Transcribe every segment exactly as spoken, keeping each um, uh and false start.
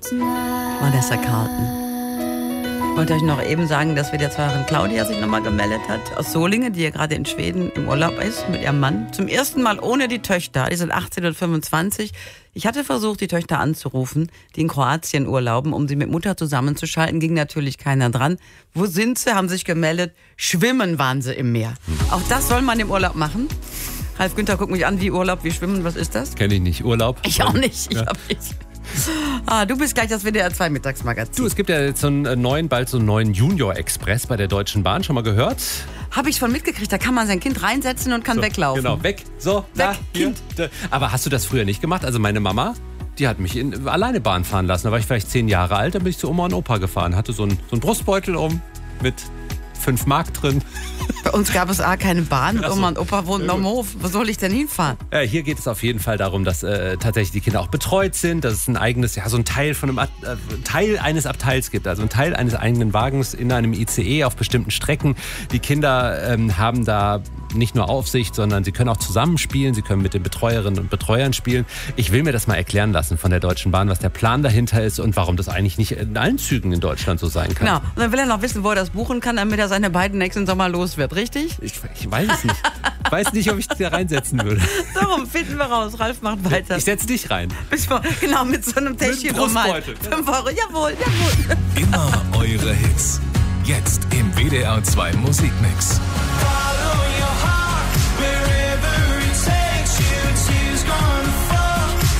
Vanessa Carlton. Ich wollte euch noch eben sagen, dass wir der Zweierin Claudia sich nochmal gemeldet hat aus Solingen, die ja gerade in Schweden im Urlaub ist mit ihrem Mann. Zum ersten Mal ohne die Töchter, die sind achtzehn und fünfundzwanzig. Ich hatte versucht, die Töchter anzurufen, die in Kroatien urlauben, um sie mit Mutter zusammenzuschalten. Ging natürlich keiner dran. Wo sind sie? Haben sich gemeldet. Schwimmen waren sie im Meer. Auch das soll man im Urlaub machen. Ralf Günther guckt mich an, wie Urlaub, wie Schwimmen, was ist das? Kenn ich nicht. Urlaub? Ich auch nicht. Ich ja. auch nicht. Ah, du bist gleich das W D R zwei Mittagsmagazin. Du, es gibt ja jetzt so einen neuen, bald so einen neuen Junior-Express bei der Deutschen Bahn. Schon mal gehört? Habe ich von mitgekriegt. Da kann man sein Kind reinsetzen und kann so, weglaufen. Genau, weg. So, weg, da, Kind. Hier. Aber hast du das früher nicht gemacht? Also meine Mama, die hat mich in, alleine Bahn fahren lassen. Da war ich vielleicht zehn Jahre alt. Da bin ich zu Oma und Opa gefahren. Hatte so einen, so einen Brustbeutel um mit fünf Mark drin. Bei uns gab es A, keine Bahn und Ach so. Oma und Opa wohnten am Hof. Wo soll ich denn hinfahren? Äh, hier geht es auf jeden Fall darum, dass äh, tatsächlich die Kinder auch betreut sind, dass es ein eigenes, ja, so ein Teil von einem Ab- äh, Teil eines Abteils gibt, also ein Teil eines eigenen Wagens in einem I C E auf bestimmten Strecken. Die Kinder ähm, haben da nicht nur Aufsicht, sondern sie können auch zusammenspielen, sie können mit den Betreuerinnen und Betreuern spielen. Ich will mir das mal erklären lassen von der Deutschen Bahn, was der Plan dahinter ist und warum das eigentlich nicht in allen Zügen in Deutschland so sein kann. Genau. Und dann will er noch wissen, wo er das buchen kann, damit er seine beiden nächsten Sommer los wird, richtig? Ich, ich weiß es nicht. Ich weiß nicht, ob ich dich da reinsetzen würde. Darum finden wir raus. Ralf macht weiter. Ich setz dich rein. Bis vor, genau, mit so einem Täschchen normal. Fünf Euro, jawohl, jawohl. Immer eure Hits. Jetzt im W D R zwei Musikmix.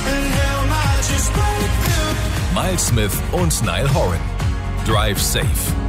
Miles Smith und Niall Horan. Drive Safe.